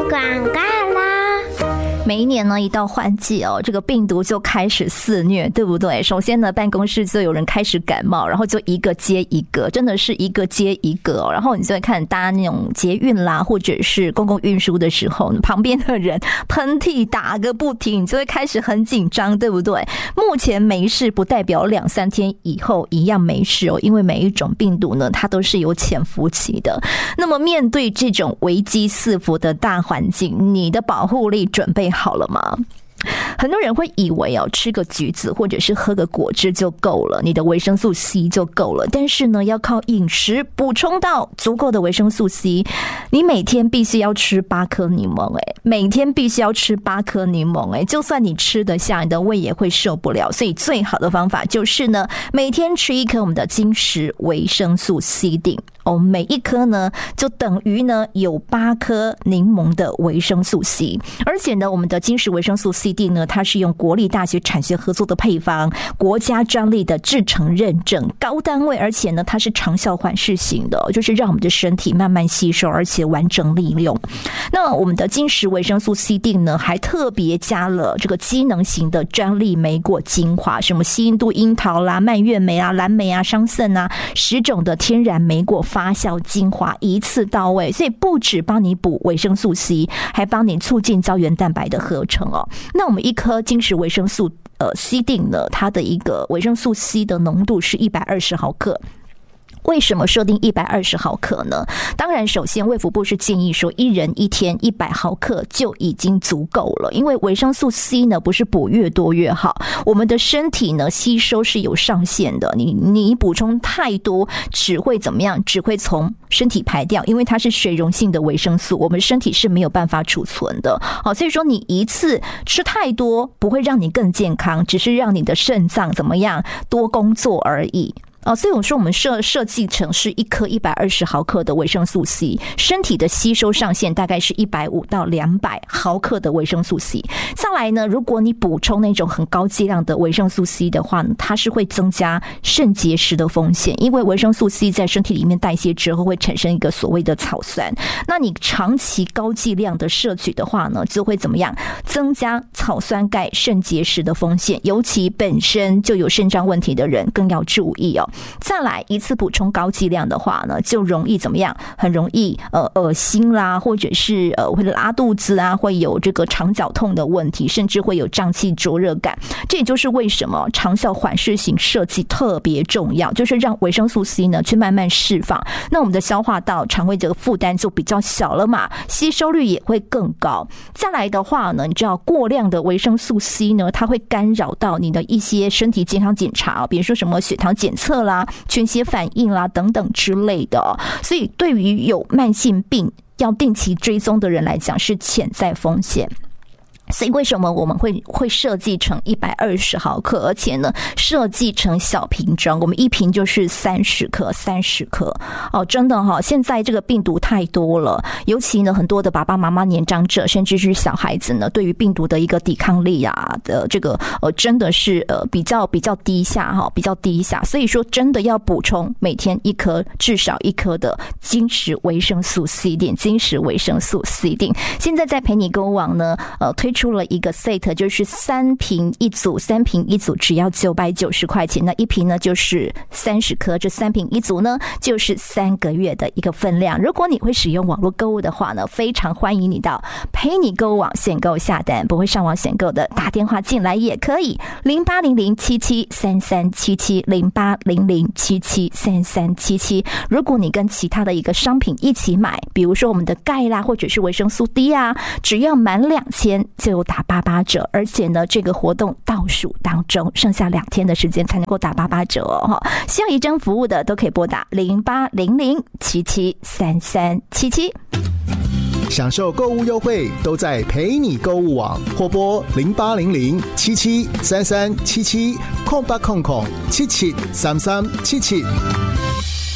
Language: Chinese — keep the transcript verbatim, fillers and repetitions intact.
广告啦。 每一年呢，一到换季哦，这个病毒就开始肆虐，对不对？首先呢，办公室就有人开始感冒，然后就一个接一个，真的是一个接一个哦。然后你就会看搭那种捷运啦，或者是公共运输的时候，旁边的人喷嚏打个不停，你就会开始很紧张，对不对？目前没事，不代表两三天以后一样没事哦，因为每一种病毒呢，它都是有潜伏期的。那么面对这种危机四伏的大环境，你的保护力准备好了吗？很多人会以为哦，吃个橘子或者是喝个果汁就够了，你的维生素 C 就够了。但是呢，要靠饮食补充到足够的维生素 C， 你每天必须要吃八颗柠檬，哎，每天必须要吃八颗柠檬，哎，就算你吃得下，你的胃也会受不了。所以最好的方法就是呢，每天吃一颗我们的精实维生素 C 锭。哦，每一颗呢，就等于呢有八颗柠檬的维生素 C， 而且呢，我们的精实维生素 C 锭呢，它是用国立大学产学合作的配方，国家专利的制成认证，高单位，而且呢，它是长效缓释型的，就是让我们的身体慢慢吸收，而且完整利用。那我们的精实维生素 C 锭呢，还特别加了这个机能型的专利莓果精华，什么西印度樱桃啦、蔓越莓啊、蓝莓啊、桑葚啊，十种的天然莓果发酵精华一次到位，所以不只帮你补维生素 C， 还帮你促进胶原蛋白的合成哦。那我们一颗精实维生素呃 C 锭呢，它的一个维生素 C 的浓度是一百二十毫克。为什么设定一百二十毫克呢？当然，首先卫福部是建议说，一人一天一百毫克就已经足够了。因为维生素 C 呢，不是补越多越好，我们的身体呢吸收是有上限的。你你补充太多，只会怎么样？只会从身体排掉，因为它是水溶性的维生素，我们身体是没有办法储存的。好，所以说你一次吃太多，不会让你更健康，只是让你的肾脏怎么样多工作而已。哦，所以我说我们设设计成是一颗一百二十毫克的维生素 C， 身体的吸收上限大概是一百五到两百毫克的维生素 C。再来呢，如果你补充那种很高剂量的维生素 C 的话呢，它是会增加肾结石的风险，因为维生素 C 在身体里面代谢之后会产生一个所谓的草酸，那你长期高剂量的摄取的话呢，就会怎么样？增加草酸钙肾结石的风险，尤其本身就有肾脏问题的人更要注意哦。再来一次补充高剂量的话呢，就容易怎么样？很容易呃恶心啦，或者是呃会拉肚子啊，会有这个肠绞痛的问题，甚至会有胀气灼热感。这也就是为什么长效缓释型设计特别重要，就是让维生素 C 呢去慢慢释放，那我们的消化道、肠胃这个负担就比较小了嘛，吸收率也会更高。再来的话呢，你知道过量的维生素 C 呢，它会干扰到你的一些身体健康检查，比如说什么血糖检测啦、全血反应啦等等之类的，所以对于有慢性病要定期追踪的人来讲是潜在风险。所以为什么我们会会设计成一百二十毫克，而且呢设计成小瓶装，我们一瓶就是三十克三十克哦，真的哈、哦，现在这个病毒太多了，尤其呢很多的爸爸妈妈、年长者，甚至是小孩子呢，对于病毒的一个抵抗力啊的这个呃真的是呃比较比较低下哈，比较低下，所以说真的要补充每天一颗至少一颗的精实维生素 C 锭，精实维生素 C 锭。现在在陪你购物网呢呃推出了一个 set， 就是三瓶一组，三瓶一组只要九百九十块钱，那一瓶呢就是三十颗，这三瓶一组呢就是三个月的一个分量。如果你会使用网络购物的话呢，非常欢迎你到陪你购物网选购下单，不会上网选购的打电话进来也可以，零八零零七七三三七七，零八零零七七三三七七。如果你跟其他的一个商品一起买，比如说我们的钙啦，或者是维生素 D 啊，只要满两千就有打八八折，而且呢，这个活动倒数当中，剩下两天的时间才能够打八八折哦。需要一针服务的都可以拨打零八零零七七三三七七。 享受购物优惠都在陪你购物网，或拨零八零零七七三三七七空八空空七七三三七七。